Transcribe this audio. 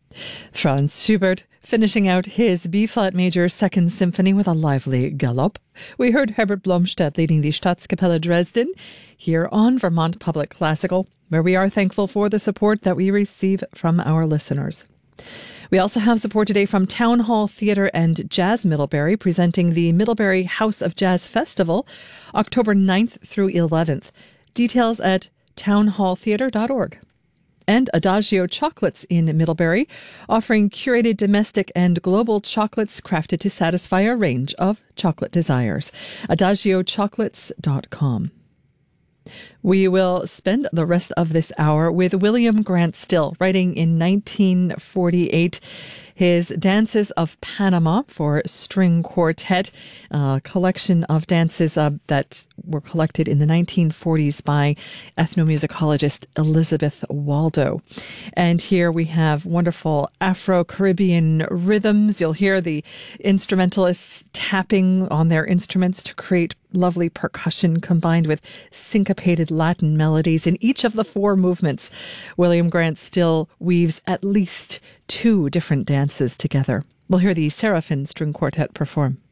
Franz Schubert finishing out his B-flat major Second Symphony with a lively galop. We heard Herbert Blomstedt leading the Staatskapelle Dresden here on Vermont Public Classical, where we are thankful for the support that we receive from our listeners. We also have support today from Town Hall Theatre and Jazz Middlebury, presenting the Middlebury House of Jazz Festival, October 9th through 11th. Details at townhalltheatre.org. And Adagio Chocolates in Middlebury, offering curated domestic and global chocolates crafted to satisfy a range of chocolate desires. AdagioChocolates.com. We will spend the rest of this hour with William Grant Still, writing in 1948 his Dances of Panama for String Quartet, a collection of dances that were collected in the 1940s by ethnomusicologist Elizabeth Waldo. And here we have wonderful Afro-Caribbean rhythms. You'll hear the instrumentalists tapping on their instruments to create lovely percussion combined with syncopated Latin melodies. In each of the four movements, William Grant Still weaves at least two different dances together. We'll hear the Seraphim String Quartet perform.